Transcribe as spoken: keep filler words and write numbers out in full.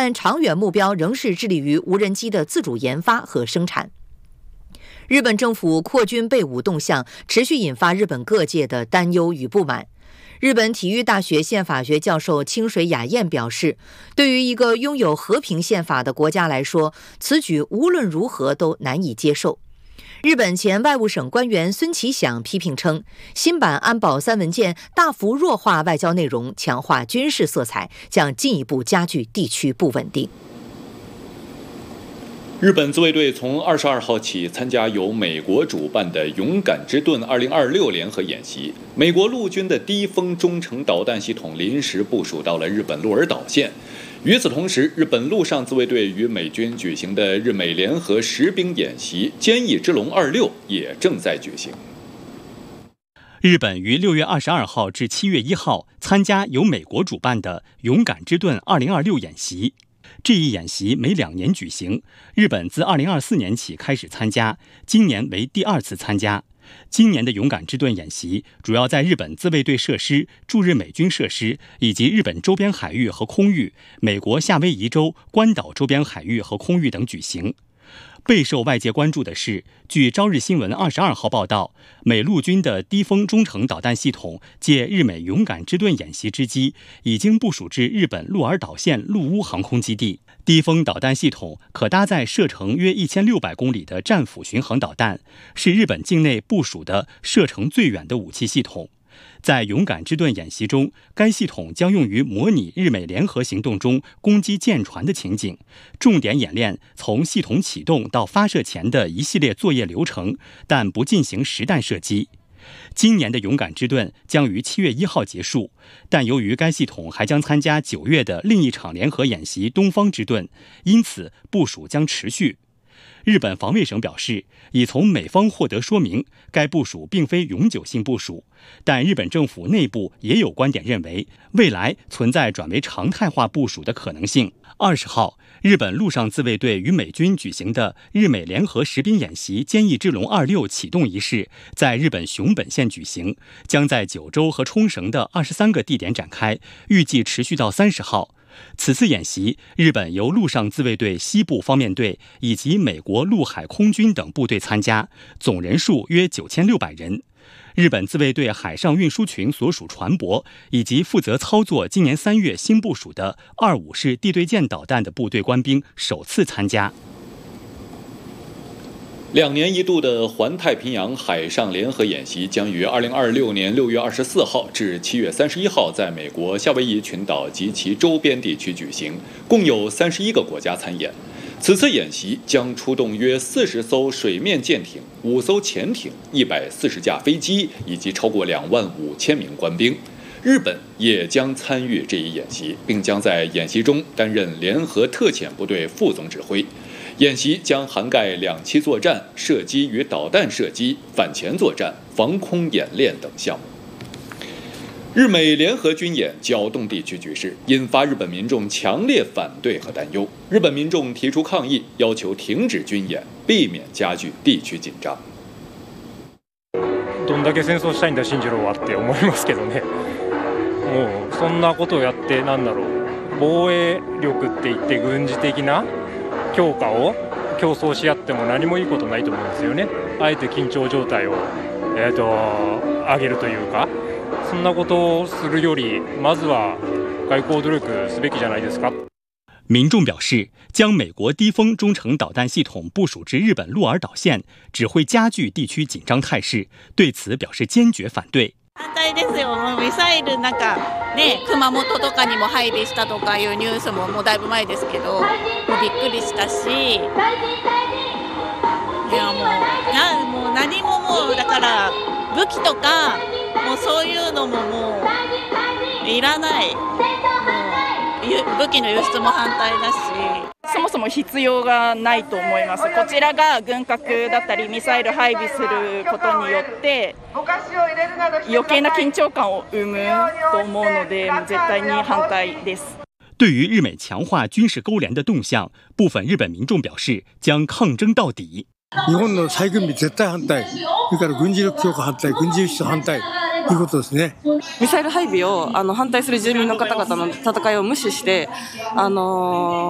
但长远目标仍是致力于无人机的自主研发和生产。日本政府扩军备武动向持续引发日本各界的担忧与不满。日本体育大学宪法学教授清水雅彦表示，对于一个拥有和平宪法的国家来说，此举无论如何都难以接受。日本前外务省官员孙其响批评称，新版安保三文件大幅弱化外交内容，强化军事色彩，将进一步加剧地区不稳定。 日本自卫队从二十二号起参加由美国主办的勇敢之盾二零二六联合演习。美国陆军的低风中程导弹系统临时部署到了日本鹿儿岛县。与此同时，日本陆上自卫队与美军举行的日美联合实兵演习坚毅之龙二六也正在举行。 日本于六月二十二号至七月一号参加由美国主办的勇敢之盾二零二六演习。这一演习每两年举行，日本自二零二四年起开始参加，今年为第二次参加。今年的勇敢之盾演习主要在日本自卫队设施、驻日美军设施以及日本周边海域和空域、美国夏威夷州、关岛周边海域和空域等举行。备受外界关注的是，据朝日新闻二十二号报道，美陆军的低风中程导弹系统借日美勇敢之盾演习之机，已经部署至日本鹿儿岛县陆屋航空基地。低风导弹系统可搭载射程约一千六百公里的战斧巡航导弹，是日本境内部署的射程最远的武器系统。在勇敢之盾演习中，该系统将用于模拟日美联合行动中攻击舰船的情景，重点演练从系统启动到发射前的一系列作业流程，但不进行实弹射击。今年的勇敢之盾将于七月一号结束，但由于该系统还将参加九月的另一场联合演习东方之盾，因此部署将持续。日本防卫省表示，已从美方获得说明，该部署并非永久性部署，但日本政府内部也有观点认为，未来存在转为常态化部署的可能性。二十号，日本陆上自卫队与美军举行的日美联合实兵演习坚毅之龙二六启动仪式在日本熊本县举行，将在九州和冲绳的二十三个地点展开，预计持续到三十号。此次演习，日本由陆上自卫队西部方面队以及美国陆海空军等部队参加，总人数约九千六百人。日本自卫队海上运输群所属船舶以及负责操作今年三月新部署的二五式地对舰导弹的部队官兵首次参加。 两年一度的环太平洋海上联合演习将于二零二六年六月二十四号至七月三十一号在美国夏威夷群岛及其周边地区举行，共有三十一个国家参演。此次演习将出动约四十艘水面舰艇、五艘潜艇、一百四十架飞机以及超过两万五千名官兵。日本也将参与这一演习，并将在演习中担任联合特遣部队副总指挥。演习将涵盖两栖作战、射击与导弹射击、反潜作战、防空演练等项目。日美联合军演搅动地区局势，引发日本民众强烈反对和担忧。日本民众提出抗议，要求停止军演，避免加剧地区紧张。 どんだけ戦争したいんだ信じろはって思いますけどね。もうそんなことをやってなんだろう、防衛力って言って軍事的な強化を競争し合っても何もいいことないと思うんですよね。あえて緊張状態を、えーと、上げるというか、そんなことをするよりまずは外交努力すべきじゃないですか。 民众表示，将美国低风中程导弹系统部署至日本鹿儿岛县，只会加剧地区紧張態勢，对此表示堅決反對。 反対ですよ。もうミサイルなんかね、熊本とかにも配備したとかいうニュースももうだいぶ前ですけど、もうびっくりしたし、いやもうなもう何ももうだから武器とかもうそういうのももういらない。もう武器の輸出も反対だし。 そもそも必要がないと思います。こちらが軍拡だったりミサイル配備することによって余計な緊張感を生むと思うので、絶対に反対です。 对于日美强化军事勾连的动向，部分日本民众表示将抗争到底。 日本の再軍備絶対反対、それから軍事力強化反対、軍事輸出反対ということですね。 ミサイル配備をあの反対する住民の方々の戦いを無視して、あのー